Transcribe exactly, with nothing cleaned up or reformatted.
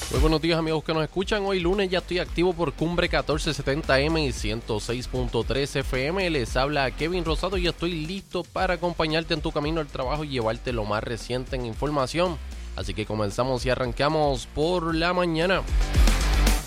Muy buenos días, amigos que nos escuchan. Hoy lunes ya estoy activo por Cumbre catorce setenta eme y ciento seis punto tres efe eme. Les habla Kevin Rosado y estoy listo para acompañarte en tu camino al trabajo y llevarte lo más reciente en información. Así que comenzamos y arrancamos por la mañana.